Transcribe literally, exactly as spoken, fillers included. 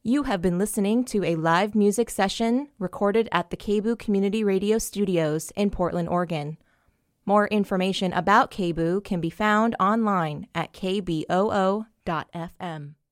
You have been listening to a live music session recorded at the K B O O Community Radio Studios in Portland, Oregon. More information about K B O O can be found online at k b o o dot f m.